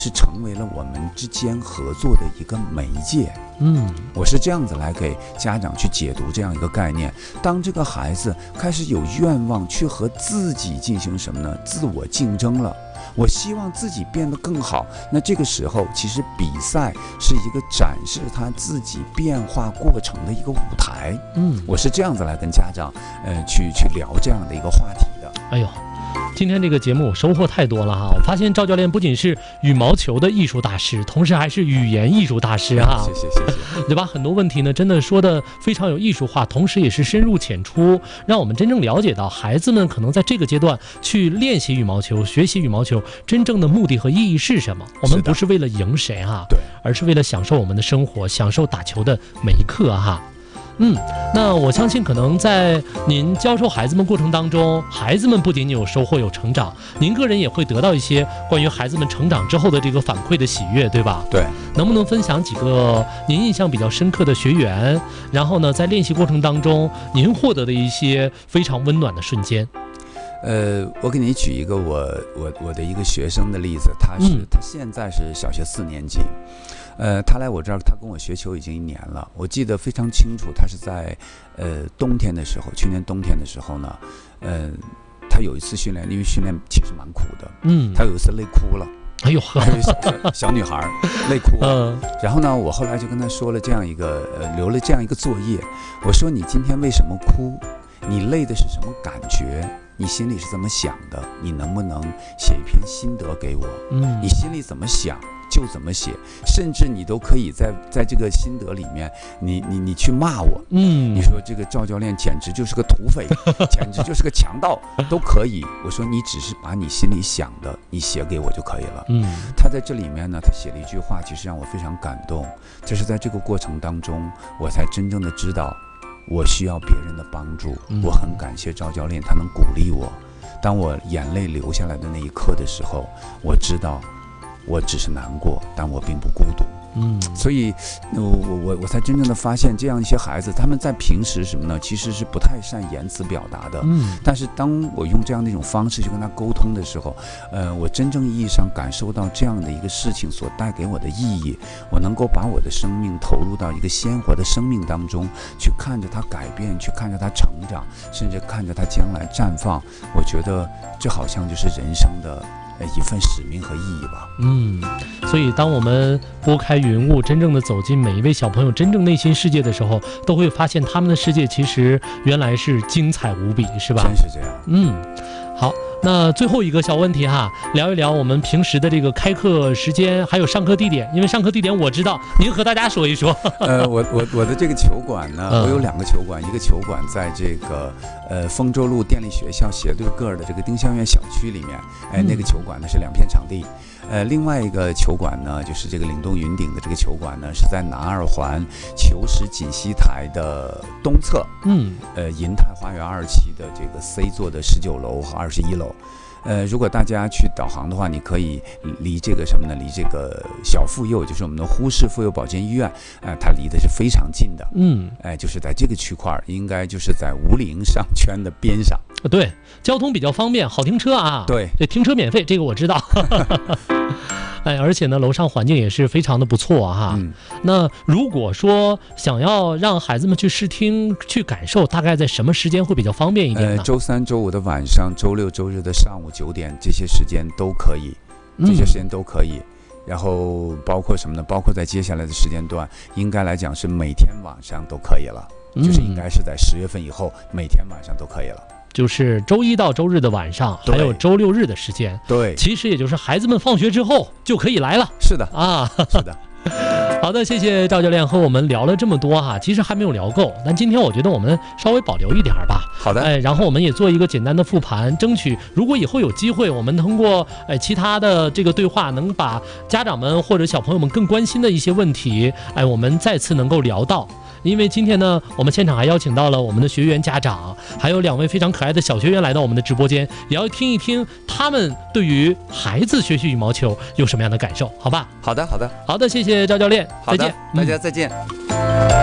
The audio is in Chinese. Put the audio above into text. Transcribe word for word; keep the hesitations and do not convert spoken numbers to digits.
是成为了我们之间合作的一个媒介。 嗯， 我是这样子来给家长去解读这样一个概念。当这个孩子开始有愿望去和自己进行什么呢？自我竞争了。我希望自己变得更好，那这个时候其实比赛是一个展示他自己变化过程的一个舞台。 嗯， 我是这样子来跟家长呃去去聊这样的一个话题的。 哎呦，今天这个节目我收获太多了哈！我发现赵教练不仅是羽毛球的艺术大师，同时还是语言艺术大师哈。 谢谢谢谢， 对吧？很多问题呢，真的说的非常有艺术化，同时也是深入浅出，让我们真正了解到孩子们可能在这个阶段去练习羽毛球、学习羽毛球真正的目的和意义是什么。我们不是为了赢谁哈， 对， 而是为了享受我们的生活，享受打球的每一刻哈。嗯，那我相信可能在您教授孩子们过程当中，孩子们不仅仅有收获有成长，您个人也会得到一些关于孩子们成长之后的这个反馈的喜悦，对吧？ 对。 能不能分享几个您印象比较深刻的学员，然后呢，在练习过程当中您获得的一些非常温暖的瞬间？ 呃，我给你举一个我我我的一个学生的例子，他是、嗯、他现在是小学四年级，呃，他来我这儿，他跟我学球已经一年了。我记得非常清楚，他是在呃冬天的时候，去年冬天的时候呢，呃，他有一次训练，因为训练其实蛮苦的， 嗯， 他有一次累哭了。 哎呦， 小, 小女孩累哭了、 嗯。 然后呢，我后来就跟他说了这样一个呃，留了这样一个作业。我说你今天为什么哭？你累的是什么感觉？你心里是怎么想的？你能不能写一篇心得给我？ 嗯， 你心里怎么想就怎么写，甚至你都可以在在这个心得里面，你你你去骂我， 嗯， 你说这个赵教练简直就是个土匪，简直就是个强盗，都可以。我说你只是把你心里想的，你写给我就可以了。 嗯， 他在这里面呢，他写了一句话，其实让我非常感动。就是在这个过程当中，我才真正的知道。我需要别人的帮助，我很感谢赵教练，他能鼓励我。当我眼泪流下来的那一刻的时候，我知道我只是难过，但我并不孤独。 嗯， 所以我我我才真正的发现，这样一些孩子，他们在平时什么呢？其实是不太善言辞表达的。 嗯， 但是当我用这样的一种方式去跟他沟通的时候，呃，我真正意义上感受到这样的一个事情所带给我的意义，我能够把我的生命投入到一个鲜活的生命当中，去看着它改变，去看着它成长，甚至看着它将来绽放。我觉得这好像就是人生的。一份使命和意义吧。 嗯，所以当我们拨开云雾，真正的走进每一位小朋友真正内心世界的时候，都会发现他们的世界其实原来是精彩无比，是吧？ 真是这样。 嗯，好，那最后一个小问题哈，聊一聊我们平时的这个开课时间，还有上课地点。因为上课地点我知道，您和大家说一说。 呃，我我我的这个球馆呢， 嗯、 我有两个球馆，一个球馆在这个呃丰州路电力学校斜对个的这个丁香园小区里面，哎，那个球馆呢是两片场地。呃，另外一个球馆呢，就是这个岭东云顶的这个球馆呢，是在南二环求实锦溪台的东侧， 嗯， 呃，银泰花园二期的这个 C 座的十九楼和二十一楼。呃，如果大家去导航的话，你可以离这个什么呢？离这个小妇幼，就是我们的呼市妇幼保健医院，呃，它离的是非常近的。 嗯， 哎、呃，就是在这个区块，应该就是在吴岭商圈的边上。 对，交通比较方便，好停车啊。 对， 这停车免费，这个我知道。哎，而且呢，楼上环境也是非常的不错啊哈。 嗯， 那如果说想要让孩子们去试听、去感受，大概在什么时间会比较方便一点呢？ 呃，周三、周五的晚上，周六、周日的上午九点，这些时间都可以，这些时间都可以。嗯，然后包括什么呢？包括在接下来的时间段，应该来讲是每天晚上都可以了， 嗯、 就是应该是在十月份以后，每天晚上都可以了。 就是周一到周日的晚上，还有周六日的时间。 对， 其实也就是孩子们放学之后就可以来了。 是的啊， 是的。 好的，谢谢赵教练和我们聊了这么多哈，其实还没有聊够，但今天我觉得我们稍微保留一点吧。 好的， 哎，然后我们也做一个简单的复盘，争取如果以后有机会，我们通过哎其他的这个对话，能把家长们或者小朋友们更关心的一些问题，哎，我们再次能够聊到。因为今天呢，我们现场还邀请到了我们的学员家长，还有两位非常可爱的小学员来到我们的直播间，也要听一听他们对于孩子学习羽毛球有什么样的感受，好吧？ 好的，好的， 好的，谢谢赵教练，再见， 大家再见。